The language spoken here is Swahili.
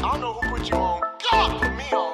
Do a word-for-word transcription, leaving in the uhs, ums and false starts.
I don't know who put you on. God put me on.